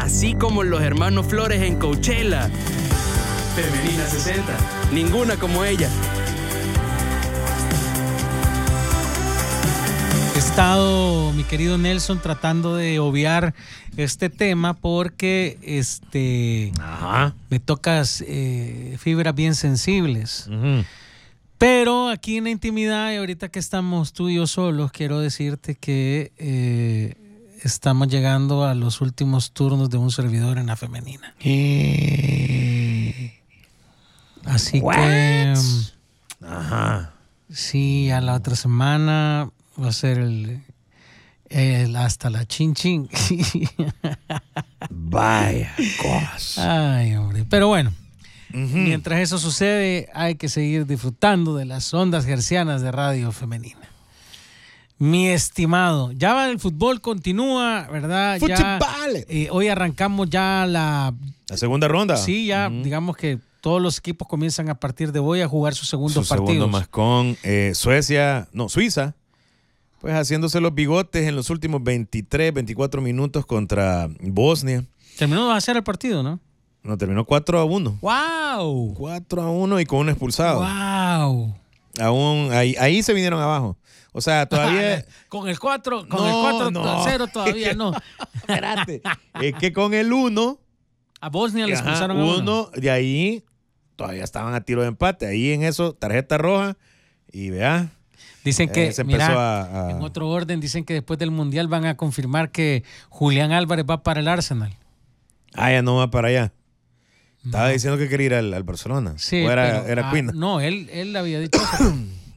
así como los hermanos Flores en Coachella. Femenina 60, ninguna como ella. He estado, mi querido Nelson, tratando de obviar este tema porque me tocas fibras bien sensibles. Pero aquí en la intimidad, y ahorita que estamos tú y yo solos, quiero decirte que estamos llegando a los últimos turnos de un servidor en la femenina. Así que sí, a la otra semana va a ser el hasta la chin chin. Vaya cosa. Ay, hombre. Pero bueno, mientras eso sucede, hay que seguir disfrutando de las ondas hercianas de Radio Femenina. Mi estimado, ya el fútbol continúa, ¿verdad? Ya, hoy arrancamos ya la segunda ronda. Sí, ya digamos que todos los equipos comienzan a partir de hoy a jugar sus segundos partidos. Segundo más con Suiza, pues haciéndose los bigotes en los últimos 23, 24 minutos contra Bosnia. Terminó de hacer el partido, ¿no? No, terminó 4-1. ¡Wow! 4-1 y con un expulsado. ¡Wow! Aún ahí se vinieron abajo. O sea, todavía... con el 4-0 todavía no. Espérate. Es que con el 1... A Bosnia le expulsaron a uno. De ahí todavía estaban a tiro de empate. Ahí en eso, tarjeta roja. Y vea... Dicen que, se empezó en otro orden, dicen que después del Mundial van a confirmar que Julián Álvarez va para el Arsenal. Ya no va para allá. Estaba diciendo que quería ir al Barcelona. Sí, ¿O era Queen? No, él había dicho eso.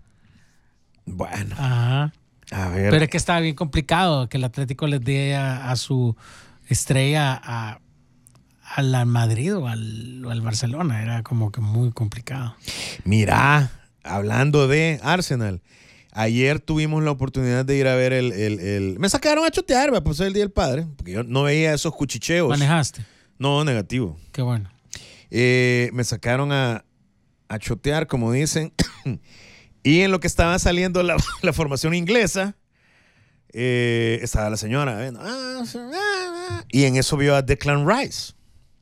Bueno. Ajá. A ver. Pero es que estaba bien complicado que el Atlético les dé a su estrella al Madrid o al Barcelona. Era como que muy complicado. Mira, hablando de Arsenal, ayer tuvimos la oportunidad de ir a ver me sacaron a chotear, pues el Día del Padre, porque yo no veía esos cuchicheos. ¿Manejaste? No, negativo. Qué bueno. Me sacaron a chotear, como dicen, y en lo que estaba saliendo la formación inglesa, estaba la señora, y en eso vio a Declan Rice.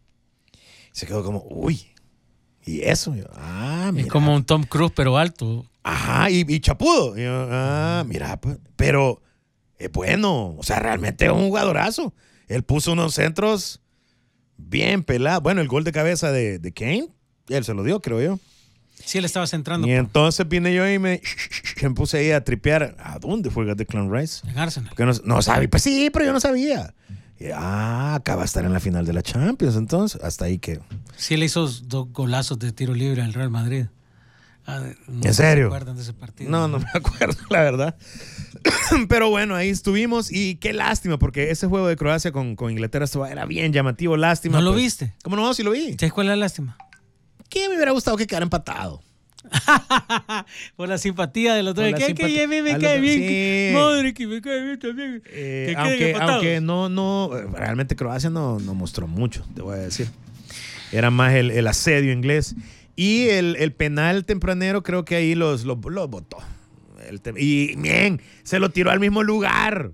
Se quedó como, uy, ¿y eso? Yo, mira. Es como un Tom Cruise, pero alto. Ajá, y chapudo. Y yo, mira, pero es bueno. O sea, realmente es un jugadorazo. Él puso unos centros bien pelados. Bueno, el gol de cabeza de Kane, él se lo dio, creo yo. Sí, él estaba centrando. Y entonces vine yo y me puse ahí a tripear. ¿A dónde juega Declan Rice? En Arsenal. Porque no sabía. Pues sí, pero yo no sabía. Y, acaba de estar en la final de la Champions, entonces. Hasta ahí que... Sí, él hizo 2 golazos de tiro libre al Real Madrid. ¿En serio? ¿Se acuerdan de ese partido? No me acuerdo, la verdad. Pero bueno, ahí estuvimos y qué lástima, porque ese juego de Croacia con Inglaterra era bien llamativo, lástima. ¿No lo viste? ¿Cómo no? Sí lo vi. ¿Sabes cuál es la lástima? Que me hubiera gustado que quedara empatado. Por la simpatía de los dos. Que a mí me cae bien. Sí. Madre, que me cae bien también. Aunque no, realmente Croacia no mostró mucho, te voy a decir. Era más el asedio inglés. Y el penal tempranero creo que ahí los botó. Y bien, se lo tiró al mismo lugar.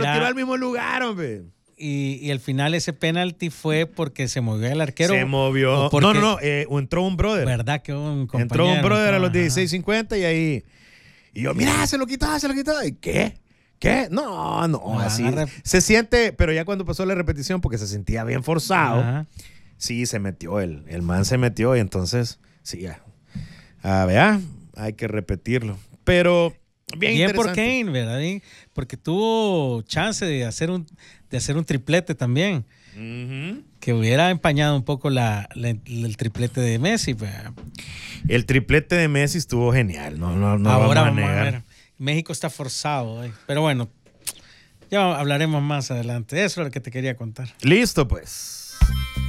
Hombre. Y al final ese penalti fue porque se movió el arquero. Se movió. No. Entró un brother. ¿Verdad que un compañero? Entró un brother a los 16:50 y ahí. Y yo, mira, se lo quitó. ¿Y qué? No, así. Se siente, pero ya cuando pasó la repetición, porque se sentía bien forzado. Ajá. Sí, se metió el man se metió y entonces, sí, ya. Vea, hay que repetirlo. Pero bien por Kane, ¿verdad? Porque tuvo chance de hacer un triplete también. Uh-huh. Que hubiera empañado un poco el triplete de Messi. Pues. El triplete de Messi estuvo genial. No ahora vamos a negar. ver. México está forzado. Pero bueno, ya hablaremos más adelante. Eso es lo que te quería contar. Listo, pues.